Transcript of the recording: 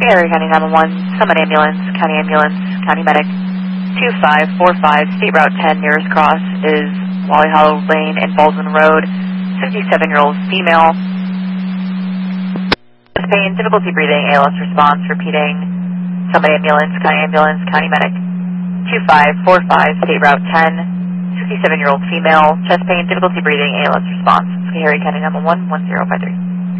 Area County 911, Summit Ambulance, County Medic, 2545, State Route 10, nearest cross is Wally Hollow Lane and Baldwin Road, 57-year-old female. Chest pain, difficulty breathing, ALS response, repeating, Summit Ambulance, County Medic, 2545, State Route 10, 67-year-old female, chest pain, difficulty breathing, ALS response. Area County 911, 1053.